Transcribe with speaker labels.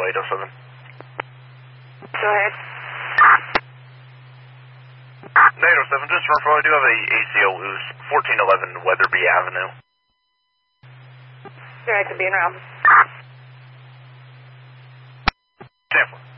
Speaker 1: 807.
Speaker 2: Go ahead.
Speaker 1: 807, just for info, I do have a ACO loose, 1411 Weatherby Avenue.
Speaker 2: Go ahead to being around.
Speaker 1: Tampa.